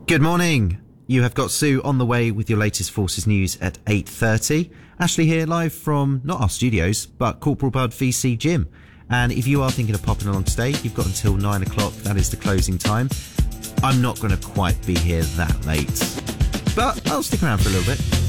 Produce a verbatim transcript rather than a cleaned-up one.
Good morning. You have got Sue on the way with your latest Forces news at eight thirty. Ashley here, live from, not our studios, but Corporal Bud V C Gym. And if you are thinking of popping along today, you've got until nine o'clock. That is the closing time. I'm not going to quite be here that late, but I'll stick around for a little bit.